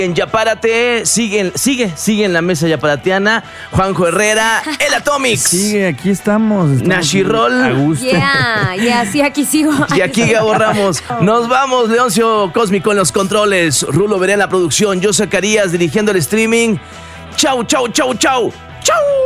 En Yapárate, sigue en la mesa yaparateana, Juanjo Herrera, el Atomics. Sigue, aquí estamos Nashirol. A gusto. Sí, aquí sigo. Y aquí Gabo Ramos. Nos vamos, Leoncio Cósmico en los controles, Rulo Veré en la producción, yo Zacarías dirigiendo el streaming. Chau, chau, chau, chau. Chau.